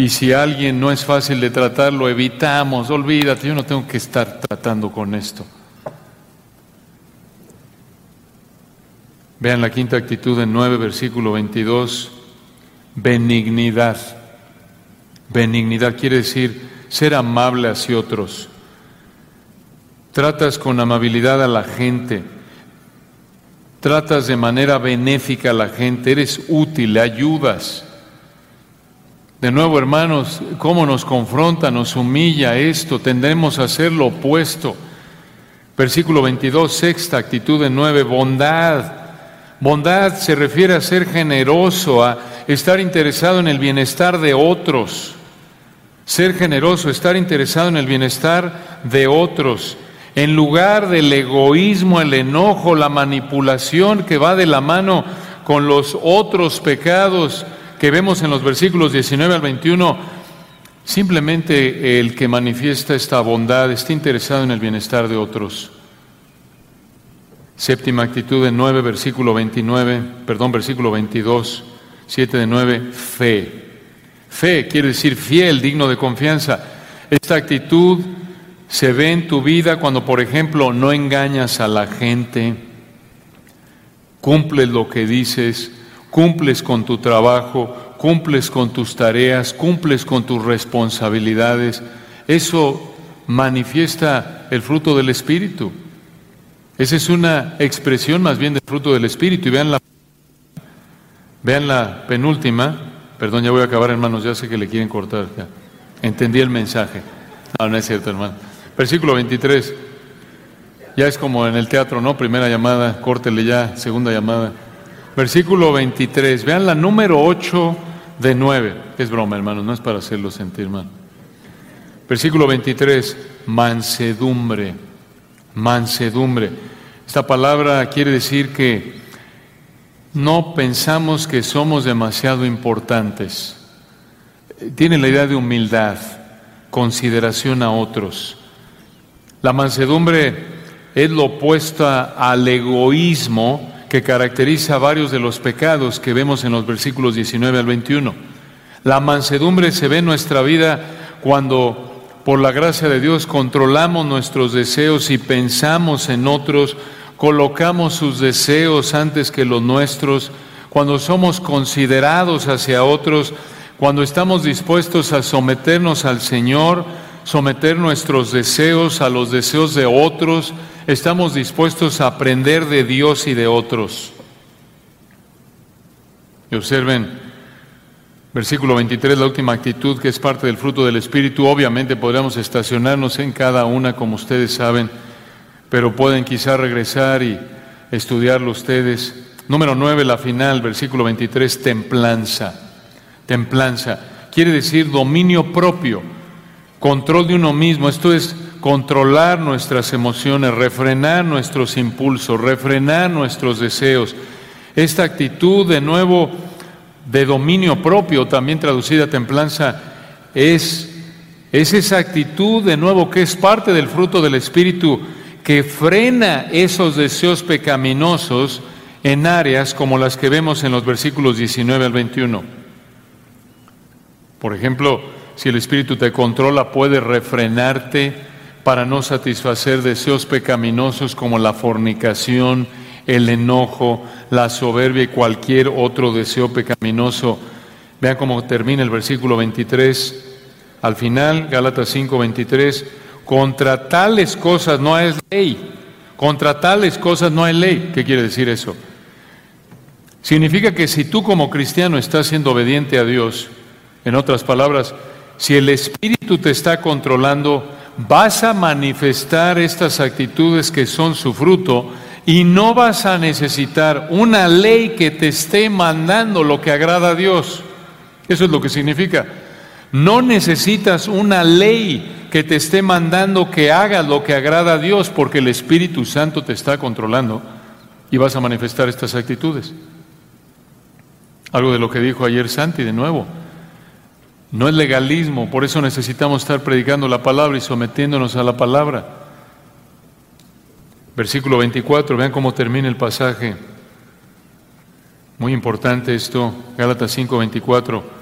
Y si alguien no es fácil de tratar, lo evitamos. Olvídate, yo no tengo que estar tratando con esto. Vean la quinta actitud en 9, versículo 22. Benignidad. Benignidad quiere decir ser amable hacia otros. Tratas con amabilidad a la gente. Tratas de manera benéfica a la gente. Eres útil, le ayudas. De nuevo, hermanos, cómo nos confronta, nos humilla esto. Tendremos a hacer lo opuesto. Versículo 22, sexta actitud en 9, bondad. Bondad se refiere a ser generoso, a estar interesado en el bienestar de otros. Ser generoso, estar interesado en el bienestar de otros. En lugar del egoísmo, el enojo, la manipulación que va de la mano con los otros pecados que vemos en los versículos 19 al 21, simplemente el que manifiesta esta bondad está interesado en el bienestar de otros. Séptima actitud en 9, versículo 22, 7 de 9, fe. Fe quiere decir fiel, digno de confianza. Esta actitud se ve en tu vida cuando, por ejemplo, no engañas a la gente, cumples lo que dices, cumples con tu trabajo, cumples con tus tareas, cumples con tus responsabilidades. Eso manifiesta el fruto del Espíritu. Esa es una expresión más bien del fruto del Espíritu. Y vean la penúltima. Perdón, ya voy a acabar, hermanos, ya sé que le quieren cortar. Ya. Entendí el mensaje. No es cierto, hermano. Versículo 23. Ya es como en el teatro, ¿no? Primera llamada, córtele ya, segunda llamada. Versículo 23. Vean la número 8 de 9. Es broma, hermanos, no es para hacerlo sentir mal. Versículo 23. Mansedumbre. Mansedumbre. Esta palabra quiere decir que no pensamos que somos demasiado importantes. Tiene la idea de humildad, consideración a otros. La mansedumbre es lo opuesto al egoísmo que caracteriza varios de los pecados que vemos en los versículos 19 al 21. La mansedumbre se ve en nuestra vida cuando, por la gracia de Dios, controlamos nuestros deseos y pensamos en otros, colocamos sus deseos antes que los nuestros, cuando somos considerados hacia otros, cuando estamos dispuestos a someternos al Señor, someter nuestros deseos a los deseos de otros, estamos dispuestos a aprender de Dios y de otros. Y observen, versículo 23, la última actitud que es parte del fruto del Espíritu. Obviamente podríamos estacionarnos en cada una, como ustedes saben, pero pueden quizá regresar y estudiarlo ustedes. Número 9, la final, versículo 23, templanza. Templanza quiere decir dominio propio, control de uno mismo. Esto es controlar nuestras emociones, refrenar nuestros impulsos, refrenar nuestros deseos. Esta actitud, de nuevo, de dominio propio, también traducida templanza, es esa actitud, de nuevo, que es parte del fruto del Espíritu, que frena esos deseos pecaminosos en áreas como las que vemos en los versículos 19 al 21. Por ejemplo, si el Espíritu te controla, puede refrenarte para no satisfacer deseos pecaminosos como la fornicación, el enojo, la soberbia y cualquier otro deseo pecaminoso. Vean cómo termina el versículo 23. Al final, Gálatas 5:23, contra tales cosas no hay ley. Contra tales cosas no hay ley. ¿Qué quiere decir eso? Significa que si tú como cristiano estás siendo obediente a Dios, en otras palabras, si el Espíritu te está controlando, vas a manifestar estas actitudes que son su fruto y no vas a necesitar una ley que te esté mandando lo que agrada a Dios. Eso es lo que significa. No necesitas una ley que te esté mandando que hagas lo que agrada a Dios, porque el Espíritu Santo te está controlando y vas a manifestar estas actitudes. Algo de lo que dijo ayer Santi, de nuevo. No es legalismo, por eso necesitamos estar predicando la palabra y sometiéndonos a la palabra. Versículo 24, vean cómo termina el pasaje. Muy importante esto, Gálatas 5:24.